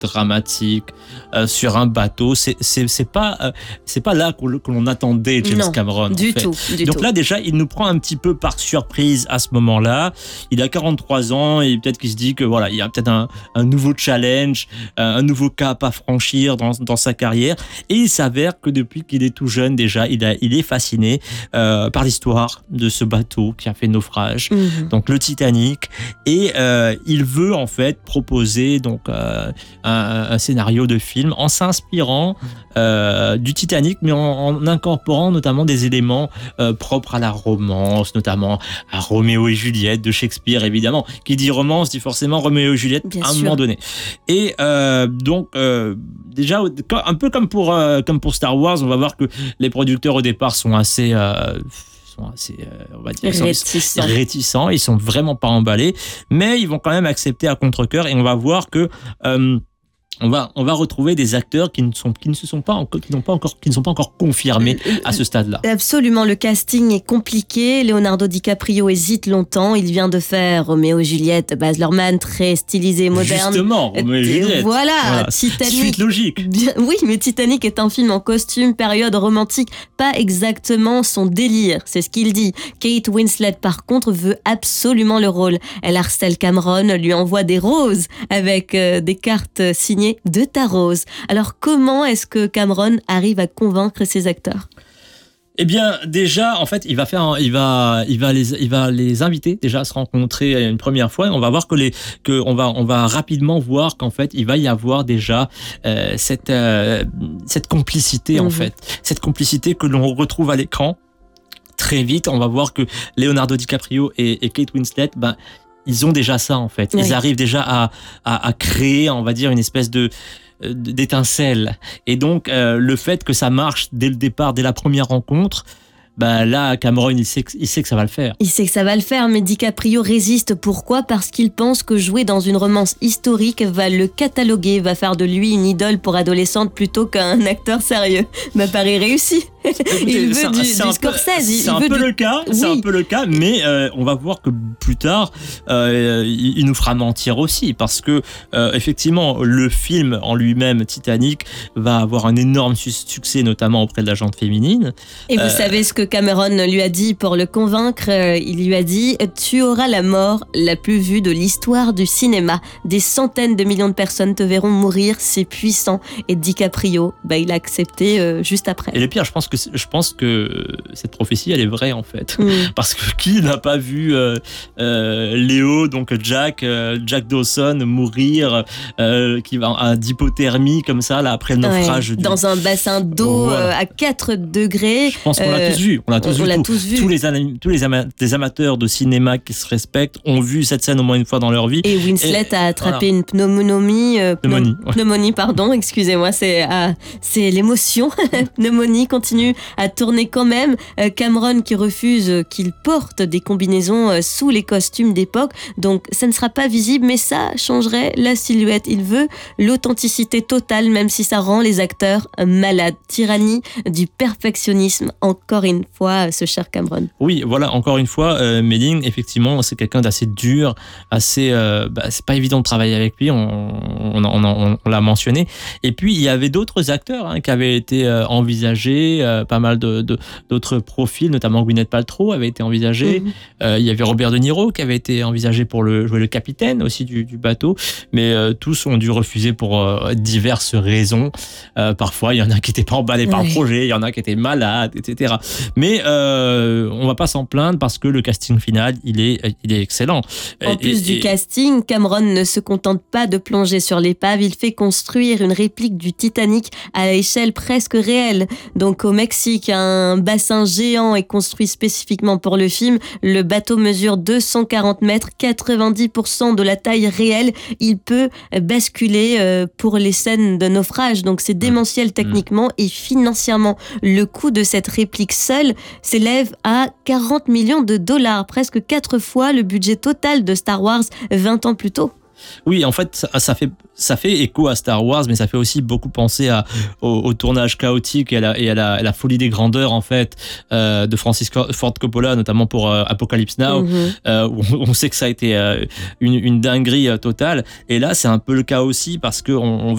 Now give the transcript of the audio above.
dramatique sur un bateau. C'est pas là que l'on attendait James Cameron. Du tout. Donc là déjà, il nous prend un petit peu par surprise à ce moment-là. Il a 43 ans et peut-être qu'il se dit que voilà, il y a peut-être un nouveau challenge, un nouveau cap à franchir dans sa carrière. Et il s'avère que depuis qu'il est tout jeune déjà, il est fasciné par l'histoire de ce bateau qui a fait naufrage, donc le Titanic. Et il veut en fait proposer donc un scénario de film en s'inspirant du Titanic, mais en incorporant notamment des éléments propres à la romance, notamment à Roméo et Juliette de Shakespeare, évidemment. Qui dit romance dit forcément Roméo et Juliette à un moment donné. Et donc déjà un peu comme pour Star Wars, on va voir que les producteurs au départ sont assez on va dire, réticents, ils sont vraiment pas emballés, mais ils vont quand même accepter à contre-cœur, et on va voir que on va retrouver des acteurs qui ne sont pas encore confirmés à ce stade-là. Absolument, le casting est compliqué. Leonardo DiCaprio hésite longtemps. Il vient de faire Roméo et Juliette, Baz Luhrmann, très stylisé, moderne. Justement, Roméo et Juliette. Voilà, Titanic. Suite logique. Oui, mais Titanic est un film en costume, période romantique, pas exactement son délire. C'est ce qu'il dit. Kate Winslet, par contre, veut absolument le rôle. Elle harcèle Cameron, lui envoie des roses avec des cartes signées de ta rose. Alors comment est-ce que Cameron arrive à convaincre ses acteurs ? Eh bien, déjà, en fait, il va les inviter déjà à se rencontrer une première fois. On va voir on va rapidement voir qu'en fait, il va y avoir déjà cette complicité en fait, cette complicité que l'on retrouve à l'écran très vite. On va voir que Leonardo DiCaprio et Kate Winslet, ils ont déjà ça en fait. Ils arrivent déjà à créer, on va dire, une espèce d'étincelle. Et donc le fait que ça marche dès le départ, dès la première rencontre, là, Cameron, il sait que ça va le faire. Il sait que ça va le faire, mais DiCaprio résiste. Pourquoi ? Parce qu'il pense que jouer dans une romance historique va le cataloguer, va faire de lui une idole pour adolescente plutôt qu'un acteur sérieux. Pari réussi. Écoutez, il veut du Scorsese. C'est un peu le cas, mais on va voir que plus tard, il nous fera mentir aussi, parce que effectivement, le film en lui-même, Titanic, va avoir un énorme succès, notamment auprès de la gente féminine. Et vous savez ce que Cameron lui a dit pour le convaincre ? Il lui a dit « Tu auras la mort la plus vue de l'histoire du cinéma. Des centaines de millions de personnes te verront mourir, c'est puissant. » Et DiCaprio, il a accepté juste après. Et le pire, je pense que cette prophétie, elle est vraie en fait. Parce que qui n'a pas vu Léo, donc Jack Dawson, mourir qui va d'hypothermie comme ça, là, après le naufrage. Dans un bassin d'eau à 4 degrés. Je pense qu'on l'a tous vu. On l'a tous vu. Tous les amateurs de cinéma qui se respectent ont vu cette scène au moins une fois dans leur vie. Et Winslet a attrapé une pneumonie, pardon, excusez-moi, c'est l'émotion. Pneumonie continue à tourner quand même. Cameron qui refuse qu'il porte des combinaisons sous les costumes d'époque, donc ça ne sera pas visible, mais ça changerait la silhouette. Il veut l'authenticité totale, même si ça rend les acteurs malades. Tyrannie du perfectionnisme, encore une fois, ce cher Cameron. Oui, voilà, encore une fois, Méline, effectivement, c'est quelqu'un d'assez dur, c'est pas évident de travailler avec lui, on l'a mentionné. Et puis, il y avait d'autres acteurs qui avaient été envisagés, pas mal d'autres profils, notamment Gwyneth Paltrow avait été envisagé. Il y avait Robert De Niro qui avait été envisagé pour jouer le capitaine aussi du bateau, mais tous ont dû refuser pour diverses raisons. Parfois, il y en a qui n'étaient pas emballés par le projet, il y en a qui étaient malades, etc. Mais on va pas s'en plaindre parce que le casting final, il est excellent. En plus du casting, Cameron ne se contente pas de plonger sur l'épave, il fait construire une réplique du Titanic à l'échelle presque réelle. Donc au Mexique, un bassin géant est construit spécifiquement pour le film. Le bateau mesure 240 mètres, 90% de la taille réelle. Il peut basculer pour les scènes de naufrage. Donc c'est démentiel techniquement et financièrement. Le coût de cette réplique seule s'élève à 40 millions de dollars, presque 4 fois le budget total de Star Wars 20 ans plus tôt. Oui, en fait, ça fait écho à Star Wars, mais ça fait aussi beaucoup penser au tournage chaotique et à la folie des grandeurs, en fait, de Francis Ford Coppola, notamment pour Apocalypse Now, où on sait que ça a été une dinguerie totale. Et là, c'est un peu le cas aussi, parce qu'on